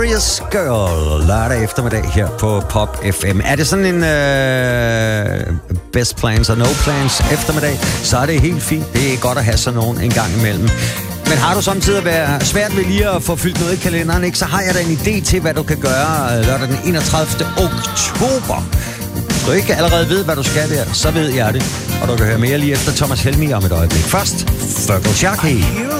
Serious Girl, lørdag eftermiddag her på Pop FM. Er det sådan en best plans og no plans eftermiddag, så er det helt fint. Det er godt at have sådan nogen en gang imellem. Men har du samtidig været svært ved lige at få fyldt noget i kalenderen, ikke? Så har jeg da en idé til, hvad du kan gøre lørdag den 31. oktober. Hvis du ikke allerede ved, hvad du skal der, så ved jeg det. Og du kan høre mere lige efter Thomas Helmig om et øjeblik. Først, Fergal Sharkey.